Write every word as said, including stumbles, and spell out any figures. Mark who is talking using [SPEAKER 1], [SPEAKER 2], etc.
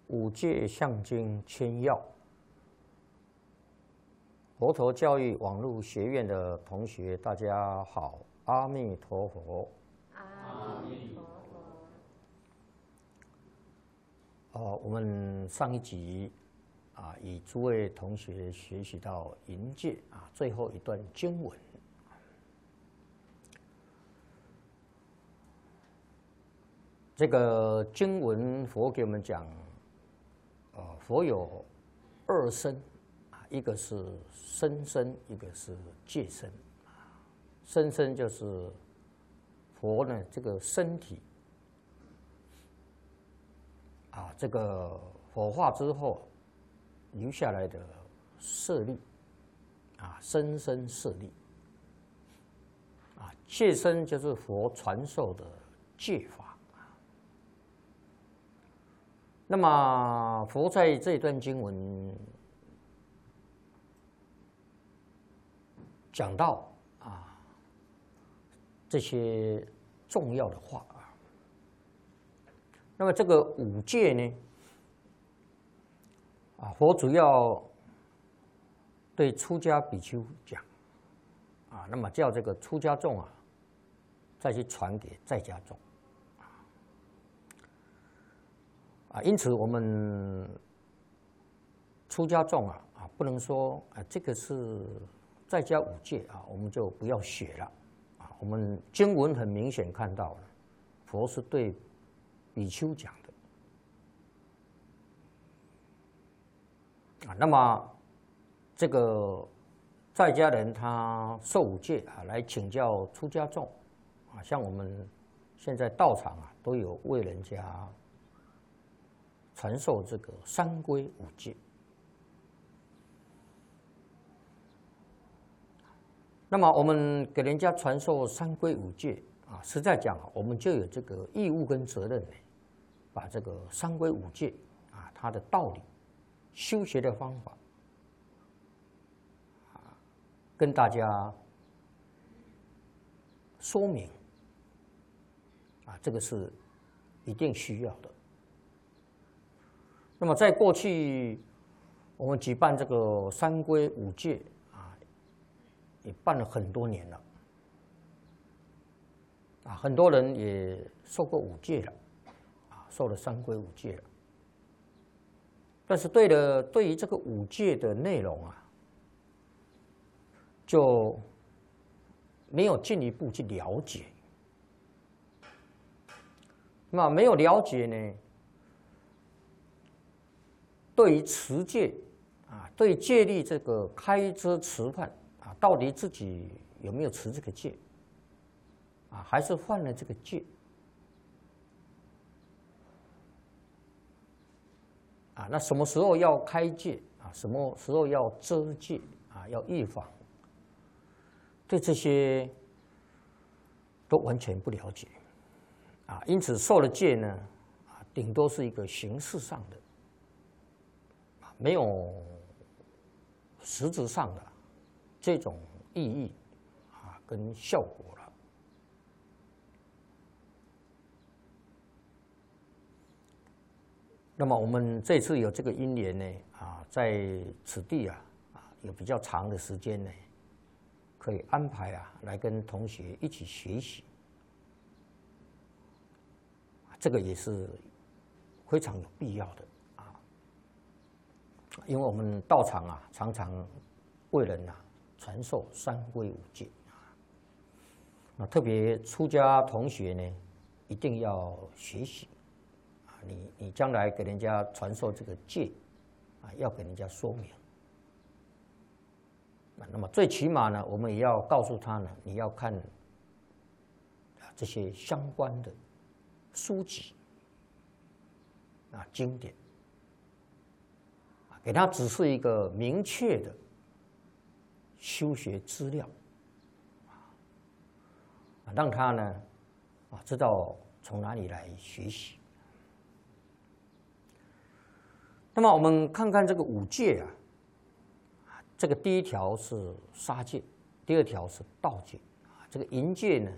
[SPEAKER 1] 五戒相经千要，佛陀教育网络学院的同学，大家好，阿弥陀佛。
[SPEAKER 2] 阿弥陀
[SPEAKER 1] 佛。哦，我们上一集啊，与诸位同学学习到淫戒啊最后一段经文。这个经文佛给我们讲，呃，佛有二身啊，一个是身身，一个是戒身。身身就是佛呢这个身体啊，这个火化之后留下来的舍利啊，身身舍利啊，戒身就是佛传授的戒法。那么佛在这段经文讲到啊这些重要的话啊，那么这个五戒呢啊，佛主要对出家比丘讲啊，那么叫这个出家众啊再去传给在家众。啊，因此我们出家众啊啊，不能说啊这个是在家五戒啊，我们就不要学了啊。我们经文很明显看到了，佛是对比丘讲的啊。那么这个在家人他受五戒啊，来请教出家众啊，像我们现在道场啊，都有为人家传授这个三归五戒。那么我们给人家传授三归五戒啊，实在讲啊，我们就有这个义务跟责任呢，把这个三归五戒啊，它的道理、修学的方法啊，跟大家说明啊，这个是一定需要的。那么在过去，我们举办这个三归五戒啊，也办了很多年了，啊，很多人也受过五戒了，啊，受了三归五戒了。但是对了，对于这个五戒的内容啊，就没有进一步去了解。那么没有了解呢？对于持戒啊，对戒律这个开遮持犯啊，到底自己有没有持这个戒啊，还是犯了这个戒啊？那什么时候要开戒啊？什么时候要遮戒啊？要预防？对这些都完全不了解啊，因此受了戒呢啊，顶多是一个形式上的。没有实质上的这种意义啊，跟效果了。那么我们这次有这个因缘呢啊，在此地啊啊有比较长的时间呢，可以安排啊来跟同学一起学习，这个也是非常有必要的。因为我们道场啊，常常为人啊传授三归五戒啊，特别出家同学呢，一定要学习啊，你你将来给人家传授这个戒啊，要给人家说明。那么最起码呢，我们也要告诉他呢，你要看这些相关的书籍啊、经典。给他只是一个明确的修学资料，啊，让他呢啊知道从哪里来学习。那么我们看看这个五戒啊，这个第一条是杀戒，第二条是盗戒，啊，这个淫戒呢